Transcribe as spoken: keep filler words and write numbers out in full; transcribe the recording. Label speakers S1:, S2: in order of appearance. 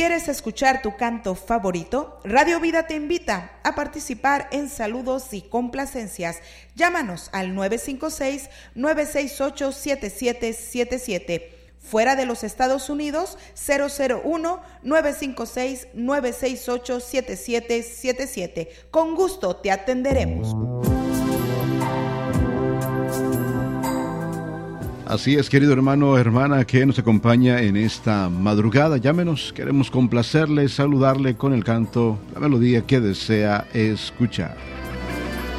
S1: ¿Quieres escuchar tu canto favorito? Radio Vida te invita a participar en saludos y complacencias. Llámanos al nueve cinco seis, nueve seis ocho, siete siete siete siete. Fuera de los Estados Unidos, cero cero uno, nueve cinco seis, nueve seis ocho, siete siete siete siete. Con gusto te atenderemos.
S2: Así es, querido hermano o hermana que nos acompaña en esta madrugada. Llámenos, queremos complacerle, saludarle con el canto, la melodía que desea escuchar.